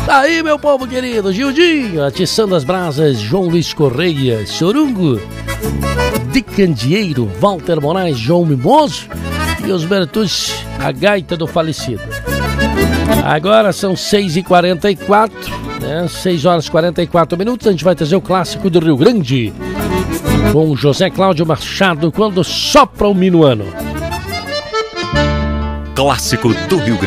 Tá aí, meu povo querido, Gildinho, atiçando as brasas, João Luiz Correia, Sorungo, de Candeeiro, Walter Moraes, João Mimoso e os Bertucci, a gaita do falecido. Agora são 6h44, né? 6 horas e 44 minutos, a gente vai trazer o clássico do Rio Grande, com José Cláudio Machado, Quando Sopra o Minuano. Clássico do Rio Grande.